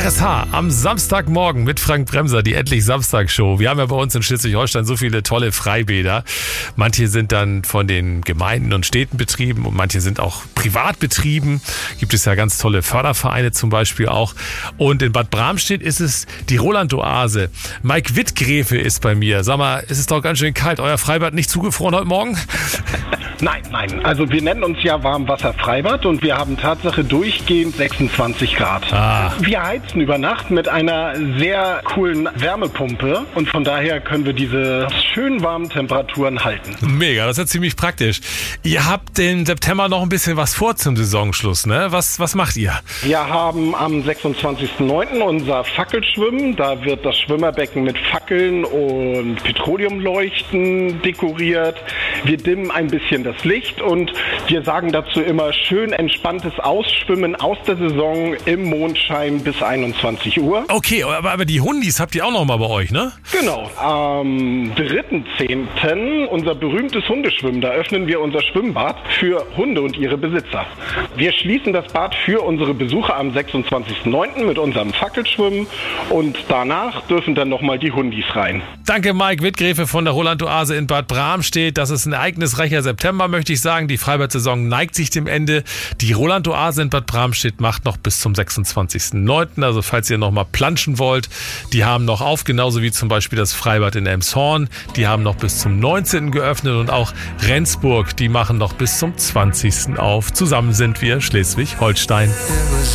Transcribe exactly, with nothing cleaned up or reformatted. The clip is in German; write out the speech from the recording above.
R S H am Samstagmorgen mit Frank Bremser, die Endlich Samstag-Show. Wir haben ja bei uns in Schleswig-Holstein so viele tolle Freibäder. Manche sind dann von den Gemeinden und Städten betrieben und manche sind auch privat betrieben. Gibt es ja ganz tolle Fördervereine zum Beispiel auch. Und in Bad Bramstedt ist es die Roland-Oase. Mike Wittgräfe ist bei mir. Sag mal, ist es doch ganz schön kalt. Euer Freibad nicht zugefroren heute Morgen? Nein, nein. Also wir nennen uns ja Warmwasserfreibad und wir haben Tatsache durchgehend sechsundzwanzig Grad. Ah. Wir heizen über Nacht mit einer sehr coolen Wärmepumpe und von daher können wir diese schön warmen Temperaturen halten. Mega, das ist ja ziemlich praktisch. Ihr habt den September noch ein bisschen was vor zum Saisonschluss, ne? Was, was macht ihr? Wir haben am sechsundzwanzigsten neunten unser Fackelschwimmen. Da wird das Schwimmerbecken mit Fackeln und Petroleumleuchten dekoriert. Wir dimmen ein bisschen das Licht und wir sagen dazu immer schön entspanntes Ausschwimmen aus der Saison im Mondschein bis einundzwanzig Uhr. Okay, aber, aber die Hundis habt ihr auch noch mal bei euch, ne? Genau. Am dritten zehnten unser berühmtes Hundeschwimmen. Da öffnen wir unser Schwimmbad für Hunde und ihre Besitzer. Wir schließen das Bad für unsere Besucher am sechsundzwanzigsten neunten mit unserem Fackelschwimmen und danach dürfen dann nochmal die Hundis rein. Danke Mike Wittgräfe von der Roland-Oase in Bad Bramstedt. Das ist ein ereignisreicher September, möchte ich sagen. Die Freibad-Saison neigt sich dem Ende. Die Roland-Oase in Bad Bramstedt macht noch bis zum sechsundzwanzigsten neunten Also falls ihr noch mal planschen wollt, die haben noch auf, genauso wie zum Beispiel das Freibad in Elmshorn. Die haben noch bis zum neunzehnten geöffnet und auch Rendsburg, die machen noch bis zum zwanzigsten auf. Zusammen sind wir Schleswig-Holstein.